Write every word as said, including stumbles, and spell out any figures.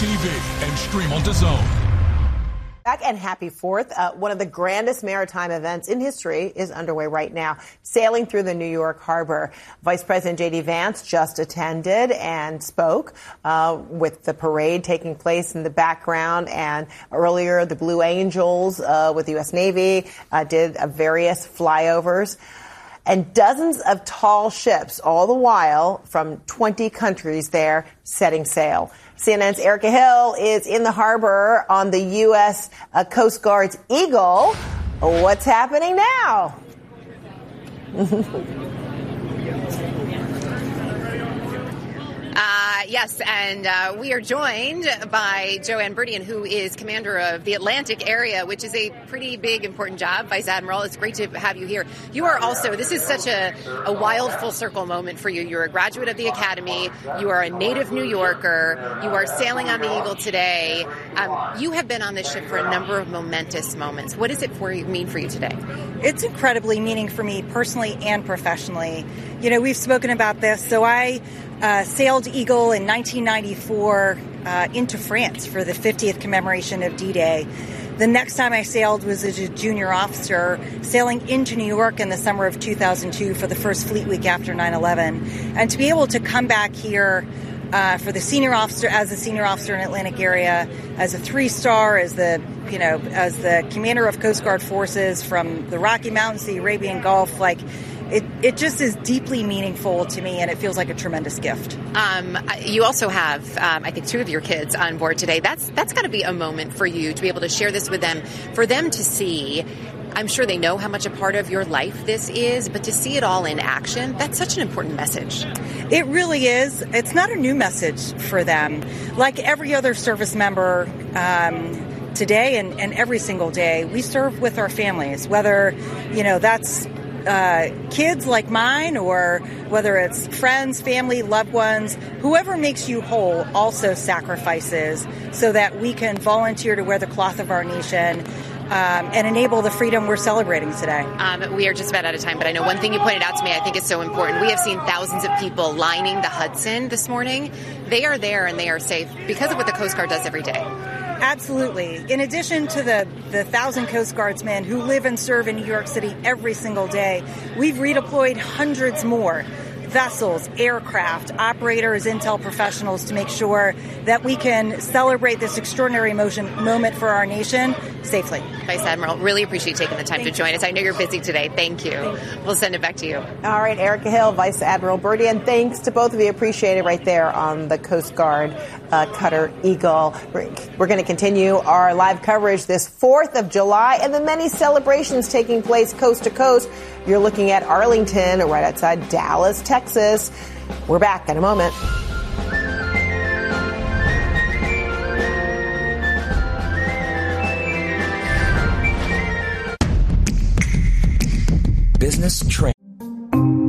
T V and stream on DAZN. Back and happy fourth. Uh, one of the grandest maritime events in history is underway right now, sailing through the New York harbor. Vice President J D Vance just attended and spoke uh, with the parade taking place in the background. And earlier, the Blue Angels uh, with the U S Navy uh, did uh, various flyovers. And dozens of tall ships, all the while from twenty countries there, setting sail. C N N's Erica Hill is in the harbor on the U S Uh, Coast Guard's Eagle. What's happening now? Uh, yes, and uh, we are joined by Joanne Burdian, who is commander of the Atlantic area, which is a pretty big, important job. Vice Admiral, it's great to have you here. You are also, this is such a, a wild full circle moment for you. You're a graduate of the Academy. You are a native New Yorker. You are sailing on the Eagle today. Um, you have been on this ship for a number of momentous moments. What does it for you, mean for you today? It's incredibly meaning for me personally and professionally. You know, we've spoken about this. So I uh, sailed Eagle in nineteen ninety-four uh, into France for the fiftieth commemoration of D-Day. The next time I sailed was as a junior officer, sailing into New York in the summer of two thousand two for the first Fleet Week after nine eleven. And to be able to come back here uh, for the senior officer, as a senior officer in Atlantic area, as a three-star, as the, you know, as the commander of Coast Guard forces from the Rocky Mountains to the Arabian Gulf, like, It, it just is deeply meaningful to me, and it feels like a tremendous gift. Um, you also have, um, I think, two of your kids on board today. That's that's got to be a moment for you to be able to share this with them, for them to see. I'm sure they know how much a part of your life this is, but to see it all in action, that's such an important message. It really is. It's not a new message for them. Like every other service member, um, today and, and every single day, we serve with our families, whether, you know, that's Uh, kids like mine, or whether it's friends, family, loved ones, whoever makes you whole also sacrifices so that we can volunteer to wear the cloth of our nation um, and enable the freedom we're celebrating today. Um, we are just about out of time, but I know one thing you pointed out to me I think is so important. We have seen thousands of people lining the Hudson this morning. They are there and they are safe because of what the Coast Guard does every day. Absolutely. In addition to the, the thousand Coast Guardsmen who live and serve in New York City every single day, we've redeployed hundreds more vessels, aircraft, operators, intel professionals to make sure that we can celebrate this extraordinary motion, moment for our nation safely. Vice Admiral, really appreciate you taking the time Thank to join us. I know you're busy today. Thank you. Thank you. We'll send it back to you. All right, Erica Hill, Vice Admiral Burdian, thanks to both of you. Appreciate it right there on the Coast Guard uh, cutter Eagle. We're, we're going to continue our live coverage this fourth of July and the many celebrations taking place coast to coast. You're looking at Arlington, right outside Dallas, Texas. We're back in a moment. Business Train.